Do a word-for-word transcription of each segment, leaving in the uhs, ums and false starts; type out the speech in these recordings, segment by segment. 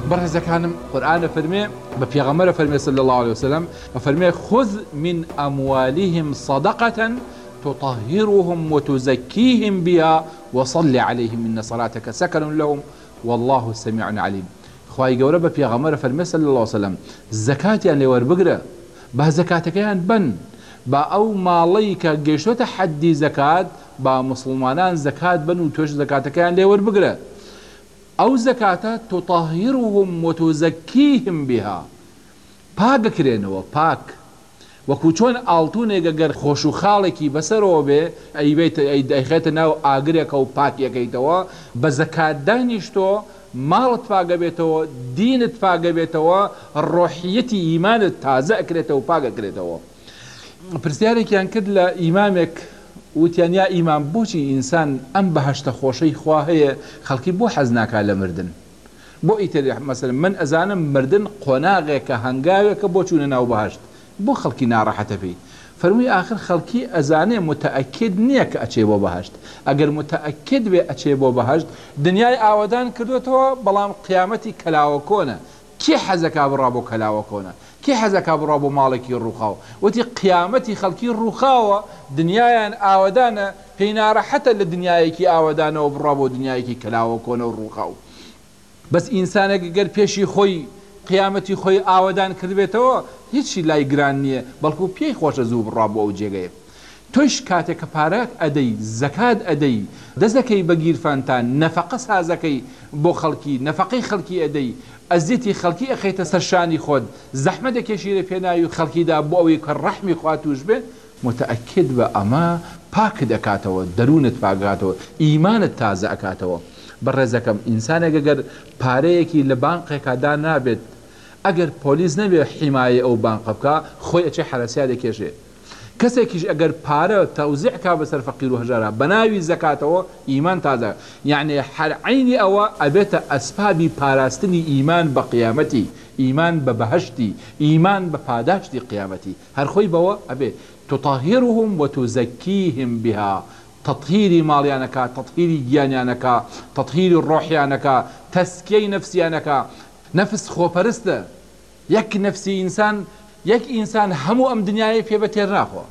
برزك كان قرآن فرمي ببيغمبر فرمي صلى الله عليه وسلم فرمي خذ من أموالهم صدقة تطهرهم وتزكيهم بها وصل عليهم إن صلاتك سكن لهم والله سميع عليم. خواهي قولة ببيغمبر فرمي صلى الله عليه وسلم الزكاة يعني وربقرة با زكاتك يعني بن با أو ماليك قيشو تحدي زكاة با مسلمانان زكاة بن وتوش زكاتك يعني وربقرة أو زكاة تطهرهم وتزكيهم بها باق كرينو باق وەکو چۆن ئاڵتونێکە گەر خۆش و خاڵێکی بەسەرەوە بێ ئەیبێت ئەیخێتە ناو ئاگرێکە و پاکیەکەیتەوە بە زەکاتدانیش تۆ ماڵت پاگە بێتەوە دینت پاگە بێتەوە ڕۆحیەتی ئیمانت تازە ئەکرێتەوە و پاگەکرێتەوە. پرسیارێکیان کرد لە ئیمامێک وتیان یا ئیمام بۆچی ئینسان ئەم بەهەشتە خۆشەی خوا هەیە خەڵکی بۆ حەز ناکات لە مردن؟ بۆ ئیتر مەسەلەن من ئەزانم مردن قۆناغێکە هەنگاوێکە بۆ چوونە ناو بەهەشت بۆ خەڵکی ناڕەحەتە پێی. فەرمووی ئاخر خەڵکی ئەزانێ متەئەکید نییە کە ئەچێ بۆ بەهەشت. ئەگەر متەئەکید بێ ئەچێ بۆ بەهەشت دنیای ئاوەدان کردوێتەوە بەڵام قیامەتی کەلاوە کۆنە. کێ حەزەکا بڕا بۆ کەلاوە کۆنە؟ کێ حەزەکا بڕا بۆ ماڵێکی ڕووخاو؟ وتی قیامەتی خەڵکی ڕووخاوە دنیایان ئاوەدانە پێی ناڕەحەتە لە دنیایەکی ئاوەدانەوە بڕا بۆ دنیایەکی کەلاوە کۆنە و ڕووخاو. بەس ئینسانێک گەر پێشی خۆی قیامەتی خۆی ئاوەدان کردبێتەوە هیچی لای گران نییە بەڵکو پێی خۆشە زوو بڕا بۆ ئەو جێگەیە. تۆش کاتێک کە پارەک ئەدەی زەکات ئەدەی دەستەکەی بە گیرفانتان نەفەقە سازەکەی بۆ خەڵکی نەفەقەی خەڵکی ئەدەی ئەزیەتی خەڵکی ئەخەیتە سەرشانی خۆت زەحمەتێکێکی لە پێناوی خەڵکیدا بۆ ئەوەی کە ڕەحمی خوا توش بێت متەئەکید بە ئەمە پاک دەکاتەوە دەروونت پاکاتەوە ئیمانت تازە ئەکاتەوە. بەڕێزەکەم ئینسانێک ئەگەر پارەیەکی لە بانقێکادا نابێت ئەگەر پۆلیس نەبێ حیمایە ئەو بانقە بکە خۆی ئەچێ حرەسیا دەکێشێ. کەسێکیش ئەگەر پارە تەوزیعکا بەسەر فەقیر و هەژارە بەناوی زەکاتەوە ئیمان تازە یعنی هەر عینی ئەوە ئەبێتە ئەسپابی پاراستنی ئیمان بە قیامەتی ئیمان بە بەهەشتی ئیمان بە پاداشتی قیامەتی هەر خۆی بەوە ئەبێ تطهرهم وتزكيهم بها تطهيري ماليانكا تطهيري جيانيانكا تطهيري روحيانكا تسكي نفسيانكا نفس خۆپەرستە یەک نفسی ئینسان یەک ئینسان هەموو ئەم دنیای پێ بە تێر ناخوا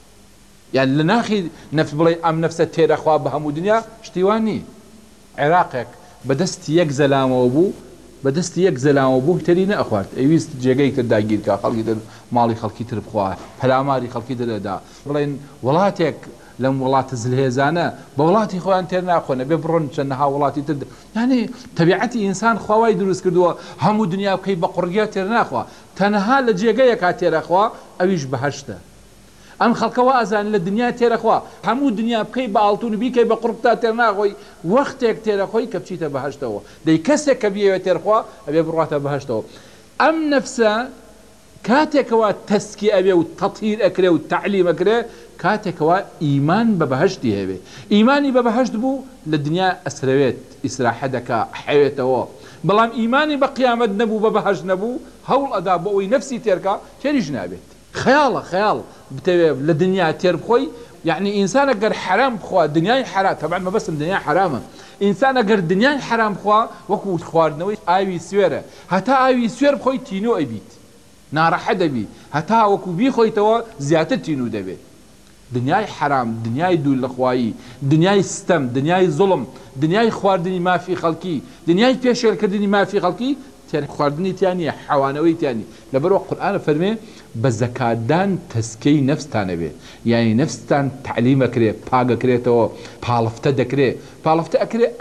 یان لە ناخی نفس بڵێ ئەم نفسە تێرەخوا بە هەموو دنیا شتیوان نی. عێراقێک بەدەستی یەک زەلامەوە بوو بەدەستی یەک زەلامەوە بوو تەری نەئەخوارد ئەویست جێگەی تر داگیرکە خەڵکی تر ماڵی خەڵکی تر بخوا پەلاماری خەڵکی ترەدا بڵێن وڵاتێک لەم وڵاتە زلهێزانە بە وڵاتی خۆیان تێر ناخۆنە بێ بڕۆن چەندەها وڵاتی تر یعنی تەبیعەتی ئینسان خواوای دروست کردووە هەموو دنیا بکەی بە قوڕگیا تێر ناخوا تەنها لە جێگەیەکا تێرەخوا ئەویش بەهەشتە. ئەم خەڵکەوە ئازان لە دنیا تێرەخوا هەموو دنیا بکەی بە ئاڵتون بیکەی بە قوڕکتا تێر ناخۆی وەختێک تێرەخۆی کە بچیتە بەهەشتەوە دەی کەسێک کە بیەوە تێرخوا ئەبێ بڕاتە بەهەشتەوە. ئەم نەفسە کاتێکەوە تەسکی ئەبێ و تەطهیر ئەکرێ و تعلیم ئەکرێ کاتێکەوە ئیمان بە بەهەشتی هەبێ. ئیمانی بە بەهەشت بوو لە دنیا ئەسرەوێت ئیسراحە دەکا حەوێتەوە بەڵام ئیمانی بە قیامەت نەبوو بە بەهەشت نەبوو هەوڵ ئەدا بۆ ئەوەی نەفسی تێرکە تێریش نابێت. خەیاڵە خەیاڵ بتەوێ لە دنیا تێر بخۆی یعنی ئینسانە گەر حرام بخوا دنیای حرام طبعا مەبەستم دنیا حرامە ئینسانە گەر دنیای حرام بخوا وەکو خواردنەوەی ئاوی سوێرە هەتا ئاوی سوێر بخۆی تینۆ ئەبیت ناڕەحەت دەبی هەتا وەکو بیخۆیتەوە زیاتر تینو دەبێت. دنیای حرام دنیای دوور لەخوایی دنیای ستەم دنیای زوڵم دنیای خواردنی مافی خەڵکی دنیای پێشێلکردنی مافی خەڵکی تیان خواردنی تیانە حەوانەوەی تیانی لەبەرەوە قورئان فەرمێ بە زەکاتدان تەسکەی نەفستانە بێ یعنی نەفستان تعلیم ئەکرێ پاگەکرێتەوە پاڵفتە دەکرێ پاڵفتە ئەکرێ